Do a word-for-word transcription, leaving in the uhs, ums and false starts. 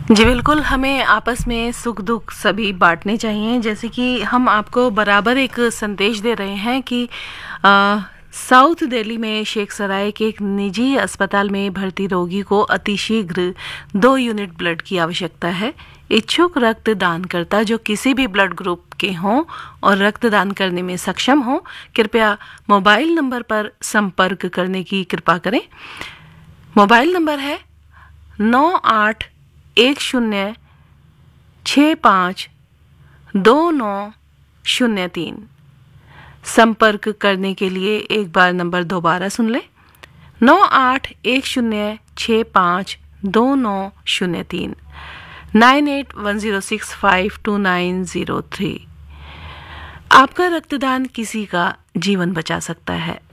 जी बिल्कुल, हमें आपस में सुख-दुःख सभी बाँटने चाहिए। जैसे कि हम आपको बराबर एक संदेश दे रहे हैं कि अ, साउथ दिल्ली में शेख सराय के एक निजी अस्पताल में भर्ती रोगी को अतिशीघ्र दो यूनिट ब्लड की आवश्यकता है। इच्छुक रक्तदानकर्ता जो किसी भी ब्लड ग्रुप के हों और रक्तदान करने में सक्षम हों, कृपया मोबाइल नंबर पर संपर्क करने की कृपा करें। मोबाइल नंबर है नौ आठ एक शून्य छः पाँच दो नौ शून्य तीन। संपर्क करने के लिए एक बार नंबर दोबारा सुन लें, नौ आठ एक शून्य छः पाँच दो नौ शून्य तीन, nine eight one zero six five to nine zero three. आपका रक्तदान किसी का जीवन बचा सकता है।